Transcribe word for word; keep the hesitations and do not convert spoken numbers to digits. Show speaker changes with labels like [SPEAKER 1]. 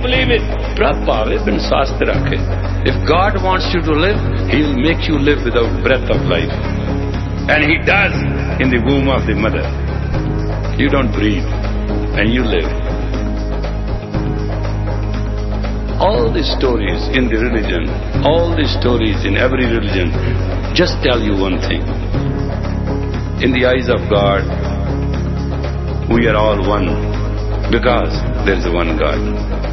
[SPEAKER 1] believe it. Prabh Pave bin Shastra ke. If God wants you to live, He'll make you live without breath of life. And He does in the womb of the mother. You don't breathe, and you live. All the stories in the religion, all the stories in every religion, just tell you one thing. In the eyes of God, we are all one, because there is one God.